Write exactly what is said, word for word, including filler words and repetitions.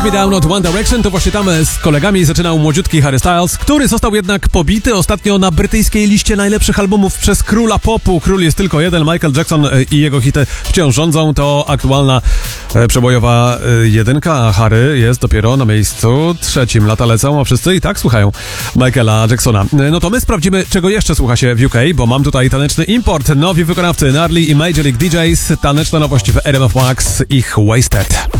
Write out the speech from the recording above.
Take Me Down od One Direction, to właśnie tam z kolegami zaczynał młodziutki Harry Styles, który został jednak pobity ostatnio na brytyjskiej liście najlepszych albumów przez króla popu. Król jest tylko jeden, Michael Jackson i jego hity wciąż rządzą. To aktualna przebojowa jedynka, a Harry jest dopiero na miejscu trzecim. Lata lecą, a wszyscy i tak słuchają Michaela Jacksona. No to my sprawdzimy, czego jeszcze słucha się w U K, bo mam tutaj taneczny import. Nowi wykonawcy Gnarly i Major League D Js, taneczna nowość w R M F Max, ich Wasted.